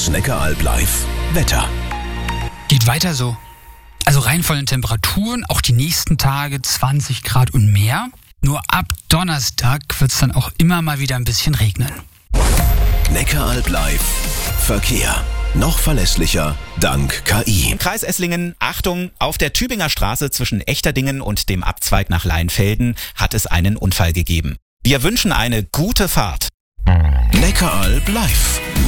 Das Neckaralb Live Wetter. Geht weiter so. Also rein von den Temperaturen, auch die nächsten Tage 20 Grad und mehr. Nur ab Donnerstag wird es dann auch immer mal wieder ein bisschen regnen. Neckaralb Live Verkehr. Noch verlässlicher dank KI. Im Kreis Esslingen, Achtung, auf der Tübinger Straße zwischen Echterdingen und dem Abzweig nach Leinfelden hat es einen Unfall gegeben. Wir wünschen eine gute Fahrt. Neckaralb Live.